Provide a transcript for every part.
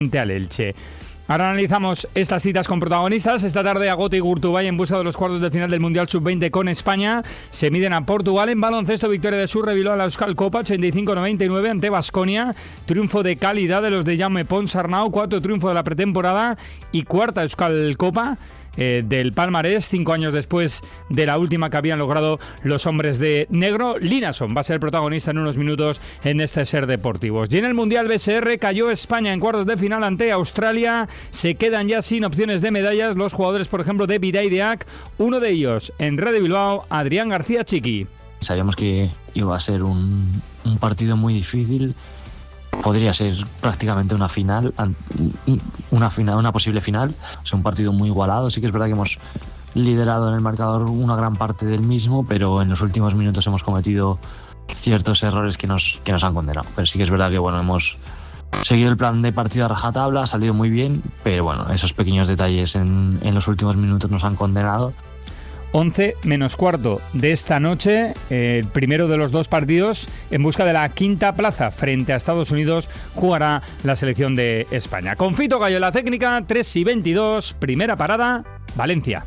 al Elche. Ahora analizamos estas citas con protagonistas. Esta tarde Agote y Gurtubay en busca de los cuartos de final del Mundial Sub-20 con España. Se miden a Portugal. En baloncesto, victoria de Surre Bilbao a la Euskal Copa 85-99 ante Baskonia. Triunfo de calidad de los de Jaume Pons Arnau. 4 triunfo de la pretemporada y cuarta Euskal Copa del palmarés, 5 años después de la última que habían logrado los hombres de negro. Linason va a ser protagonista en unos minutos en este Ser Deportivos. Y en el Mundial BSR cayó España en cuartos de final ante Australia. Se quedan ya sin opciones de medallas los jugadores, por ejemplo, de Bidaideac. Uno de ellos, en Red de Bilbao, Adrián García Chiqui. Sabíamos que iba a ser un partido muy difícil. Podría ser prácticamente una final, una posible final. Es un partido muy igualado. Sí que es verdad que hemos liderado en el marcador una gran parte del mismo, pero en los últimos minutos hemos cometido ciertos errores que nos han condenado. Pero sí que es verdad que hemos seguido el plan de partido a rajatabla, ha salido muy bien, pero bueno, esos pequeños detalles en los últimos minutos nos han condenado. 11 menos cuarto de esta noche, el primero de los dos partidos en busca de la quinta plaza frente a Estados Unidos, jugará la selección de España. Con Fito Gallo en la técnica, 3:22, primera parada, Valencia.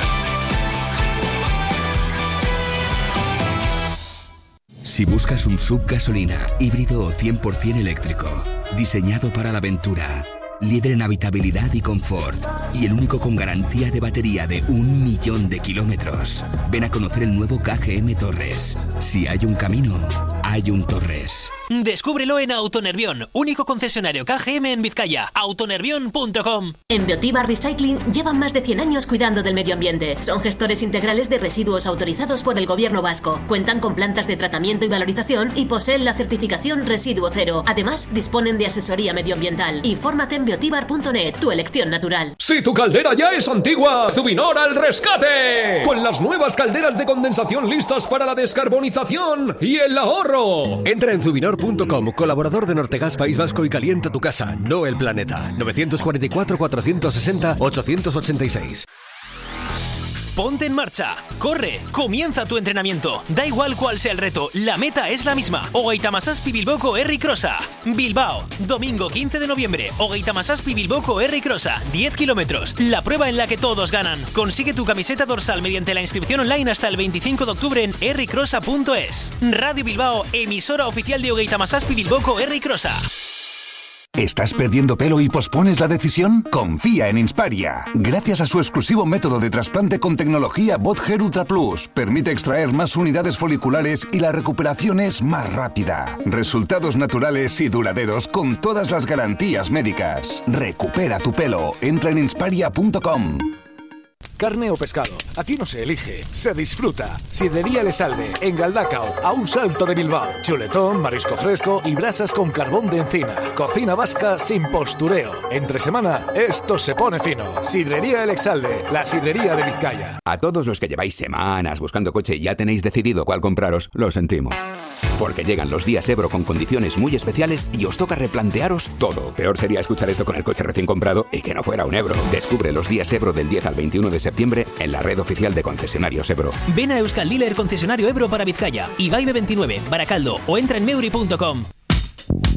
Si buscas un SUV gasolina, híbrido o 100% eléctrico, diseñado para la aventura, líder en habitabilidad y confort, y el único con garantía de batería de 1.000.000 de kilómetros. Ven a conocer el nuevo KGM Torres. Si hay un camino, hay un Torres. Descúbrelo en Autonervión, único concesionario KGM en Vizcaya. Autonervión.com. En Beotibar Recycling llevan más de 100 años cuidando del medio ambiente. Son gestores integrales de residuos autorizados por el Gobierno vasco. Cuentan con plantas de tratamiento y valorización y poseen la certificación Residuo Cero. Además, disponen de asesoría medioambiental. Infórmate en beotibar.net, tu elección natural. Si tu caldera ya es antigua, Zubinor al rescate. Con las nuevas calderas de condensación listas para la descarbonización y el ahorro. Entra en Zubinor.com, colaborador de Nortegas País Vasco, y calienta tu casa, no el planeta. 944-460-886. Ponte en marcha, corre, comienza tu entrenamiento. Da igual cuál sea el reto, la meta es la misma. Hogeita Hamazazpi Bilboko Herri Crossa. Bilbao, domingo 15 de noviembre. Hogeita Hamazazpi Bilboko Herri Crossa, 10 kilómetros. La prueba en la que todos ganan. Consigue tu camiseta dorsal mediante la inscripción online hasta el 25 de octubre en herricrossa.es. Radio Bilbao, emisora oficial de Hogeita Hamazazpi Bilboko Herri Crossa. ¿Estás perdiendo pelo y pospones la decisión? Confía en Insparia. Gracias a su exclusivo método de trasplante con tecnología BotHair Ultra Plus, permite extraer más unidades foliculares y la recuperación es más rápida. Resultados naturales y duraderos con todas las garantías médicas. Recupera tu pelo. Entra en insparia.com. Carne o pescado, aquí no se elige, se disfruta. Sidrería El Salve, en Galdacao, a un salto de Bilbao. Chuletón, marisco fresco y brasas con carbón de encina. Cocina vasca sin postureo. Entre semana, esto se pone fino. Sidrería El Salve, la sidrería de Vizcaya. A todos los que lleváis semanas buscando coche y ya tenéis decidido cuál compraros, lo sentimos. Porque llegan los días Ebro con condiciones muy especiales y os toca replantearos todo. Peor sería escuchar esto con el coche recién comprado y que no fuera un Ebro. Descubre los días Ebro del 10 al 21 de septiembre en la red oficial de concesionarios Ebro. Ven a Euskal Dealer concesionario Ebro para Vizcaya, Ibaibe 29, Baracaldo o entra en meuri.com.